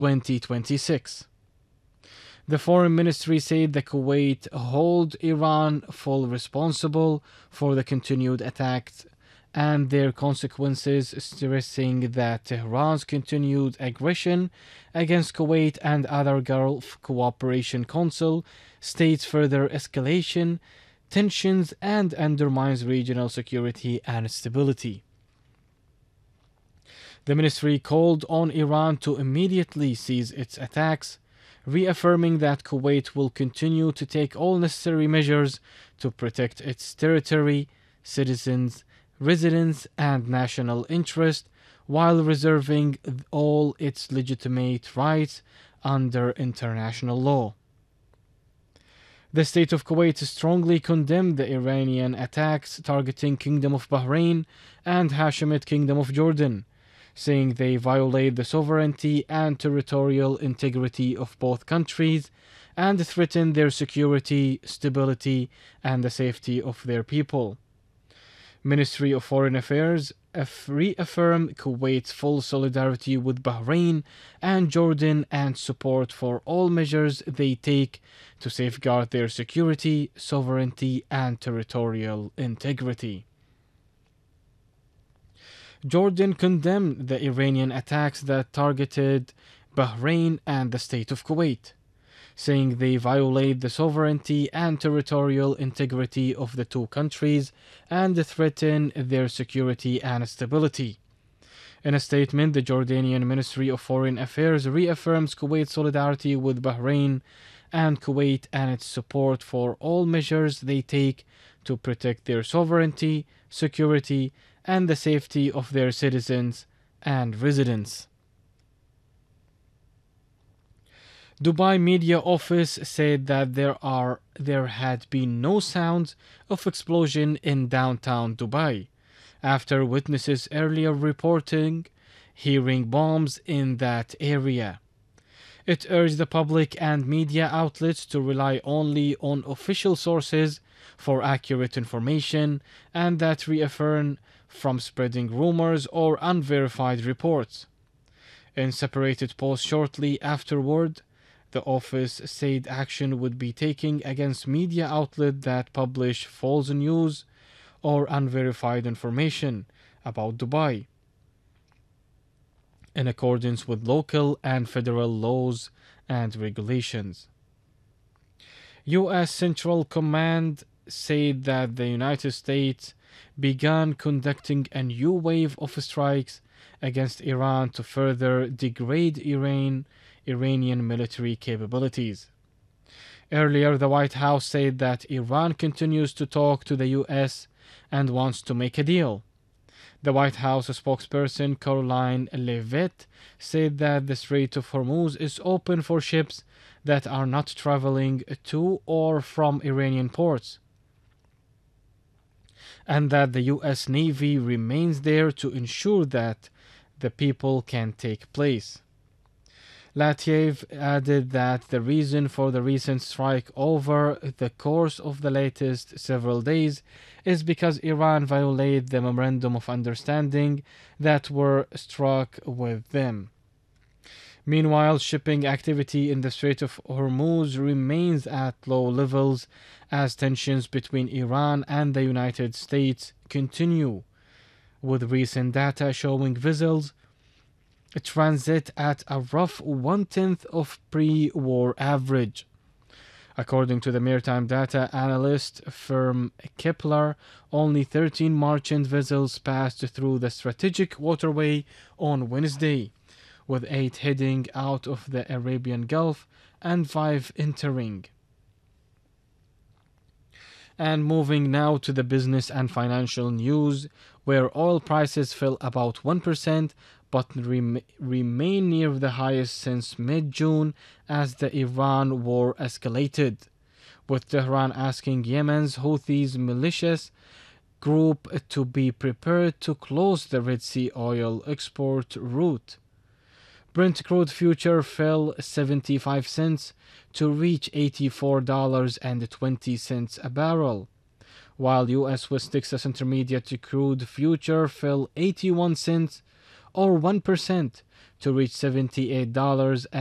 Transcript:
2026. The foreign ministry said the Kuwait hold Iran full responsible for the continued attacks and their consequences, stressing that Tehran's continued aggression against Kuwait and other Gulf Cooperation Council states further escalation, tensions, and undermines regional security and stability. The ministry called on Iran to immediately cease its attacks, reaffirming that Kuwait will continue to take all necessary measures to protect its territory, citizens, residents, and national interest, while reserving all its legitimate rights under international law. The state of Kuwait strongly condemned the Iranian attacks targeting Kingdom of Bahrain and Hashemite Kingdom of Jordan, saying they violate the sovereignty and territorial integrity of both countries and threaten their security, stability, and the safety of their people. Ministry of Foreign Affairs reaffirmed Kuwait's full solidarity with Bahrain and Jordan and support for all measures they take to safeguard their security, sovereignty, and territorial integrity. Jordan condemned the Iranian attacks that targeted Bahrain and the state of Kuwait, saying they violate the sovereignty and territorial integrity of the two countries and threaten their security and stability. In a statement, the Jordanian Ministry of Foreign Affairs reaffirms Kuwait's solidarity with Bahrain and Kuwait and its support for all measures they take to protect their sovereignty, security, and the safety of their citizens and residents. Dubai Media Office said that there had been no sounds of explosion in downtown Dubai, after witnesses earlier reporting hearing bombs in that area. It urged the public and media outlets to rely only on official sources for accurate information and that refrain from spreading rumors or unverified reports. In separated posts shortly afterward, the office said action would be taken against media outlets that publish false news or unverified information about Dubai, in accordance with local and federal laws and regulations. U.S. Central Command said that the United States began conducting a new wave of strikes against Iran to further degrade Iranian military capabilities. Earlier, the White House said that Iran continues to talk to the U.S. and wants to make a deal. The White House spokesperson Caroline Leavitt said that the Strait of Hormuz is open for ships that are not traveling to or from Iranian ports, and that the U.S. Navy remains there to ensure that the people can take place. Latiev added that the reason for the recent strike over the course of the latest several days is because Iran violated the memorandum of understanding that were struck with them. Meanwhile, shipping activity in the Strait of Hormuz remains at low levels as tensions between Iran and the United States continue, with recent data showing vessels transit at a rough 1/10 of pre-war average. According to the maritime data analyst firm Kepler, only 13 merchant vessels passed through the strategic waterway on Wednesday, with 8 heading out of the Arabian Gulf and 5 entering. And moving now to the business and financial news, where oil prices fell about 1%, but remain near the highest since mid-June as the Iran war escalated, with Tehran asking Yemen's Houthis militias group to be prepared to close the Red Sea oil export route. Brent crude future fell 75 cents to reach $84.20 a barrel, while U.S. West Texas Intermediate crude future fell 81 cents or 1% to reach $78